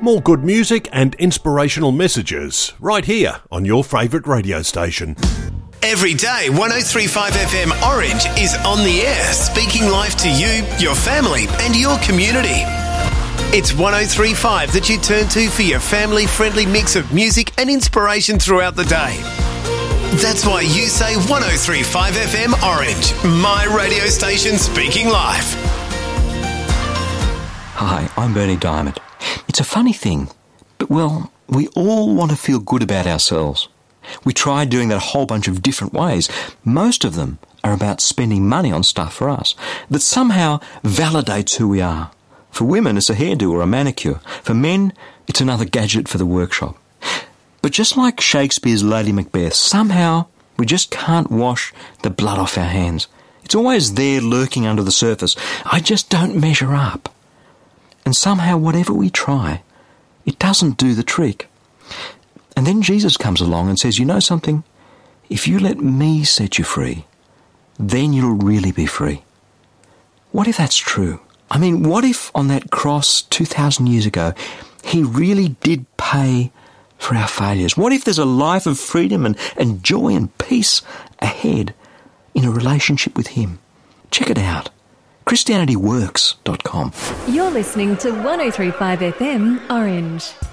More good music and inspirational messages right here on your favourite radio station. Every day, 103.5 FM Orange is on the air, speaking life to you, your family and your community. It's 103.5 that you turn to for your family-friendly mix of music and inspiration throughout the day. That's why you say 103.5 FM Orange, my radio station speaking life. Hi, I'm Bernie Diamond. It's a funny thing, but well, we all want to feel good about ourselves. We try doing that a whole bunch of different ways. Most of them are about spending money on stuff for us that somehow validates who we are. For women, it's a hairdo or a manicure. For men, it's another gadget for the workshop. But just like Shakespeare's Lady Macbeth, somehow we just can't wash the blood off our hands. It's always there lurking under the surface. I just don't measure up. And somehow whatever we try, it doesn't do the trick. And then Jesus comes along and says, you know something? If you let me set you free, then you'll really be free. What if that's true? I mean, what if on that cross 2,000 years ago, he really did pay for our failures? What if there's a life of freedom and joy and peace ahead in a relationship with him? Check it out. ChristianityWorks.com. You're listening to 103.5 FM Orange.